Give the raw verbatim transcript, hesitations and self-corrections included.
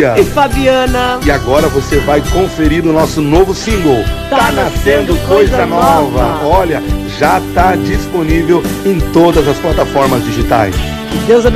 Lúcia e Fabiana. E agora você vai conferir o nosso novo single, Tá, tá nascendo coisa nova. Olha, já está disponível em todas as plataformas digitais. Deus abençoe.